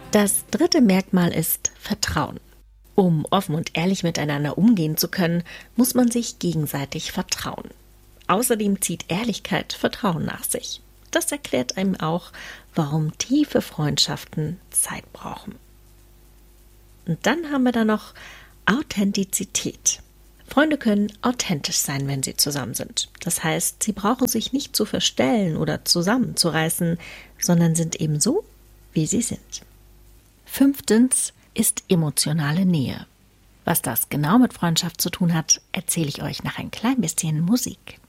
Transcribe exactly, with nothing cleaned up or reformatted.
Das dritte Merkmal ist Vertrauen. Um offen und ehrlich miteinander umgehen zu können, muss man sich gegenseitig vertrauen. Außerdem zieht Ehrlichkeit Vertrauen nach sich. Das erklärt einem auch, warum tiefe Freundschaften Zeit brauchen. Und dann haben wir da noch Authentizität. Freunde können authentisch sein, wenn sie zusammen sind. Das heißt, sie brauchen sich nicht zu verstellen oder zusammenzureißen, sondern sind eben so, wie sie sind. Fünftens ist emotionale Nähe. Was das genau mit Freundschaft zu tun hat, erzähle ich euch nach ein klein bisschen Musik.